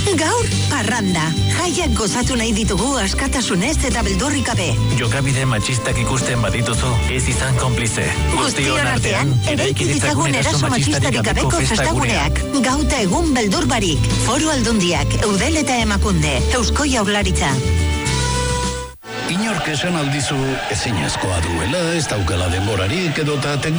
Gaur, parranda. Jaiak gozatu nahi ditugu askatasunez eta beldurrik gabe. Jokabide matxistak ikusten badituzu, ez izan konplize. Guztion artean, eraiki ditzagun eraso matxistarik gabeko festaguneak. Gauta egun beldur barik. Foru Aldundiak, Eudel eta Emakunde, Eusko Jaurlaritza. Inork esan aldizu ezinezkoa duela, ez daukala denborarik edota